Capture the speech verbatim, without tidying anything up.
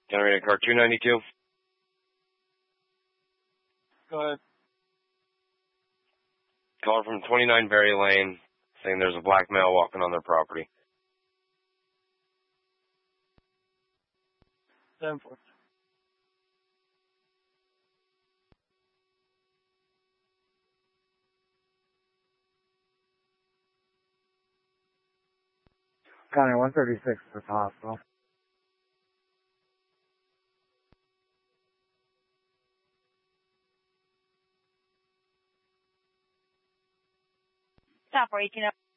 Generator car two ninety-two. Go ahead. Caller from twenty-nine Berry Lane saying there's a black male walking on their property. seven four. County one thirty-six at the hospital. Stop right, you know.